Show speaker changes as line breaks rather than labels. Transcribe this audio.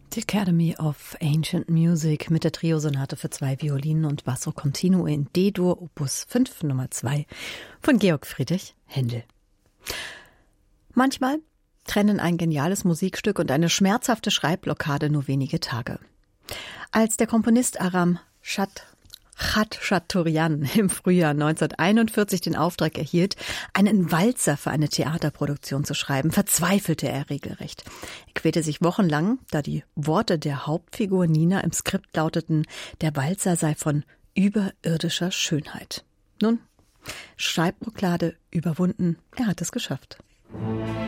Die Academy of Ancient Music mit der Triosonate für 2 Violinen und Basso Continuo in D-Dur, Opus 5, Nummer 2 von Georg Friedrich Händel. Manchmal trennen ein geniales Musikstück und eine schmerzhafte Schreibblockade nur wenige Tage. Als der Komponist Aram Khatchatourian im Frühjahr 1941 den Auftrag erhielt, einen Walzer für eine Theaterproduktion zu schreiben, verzweifelte er regelrecht. Er quälte sich wochenlang, da die Worte der Hauptfigur Nina im Skript lauteten, der Walzer sei von überirdischer Schönheit. Nun, Schreibblockade überwunden, er hat es geschafft.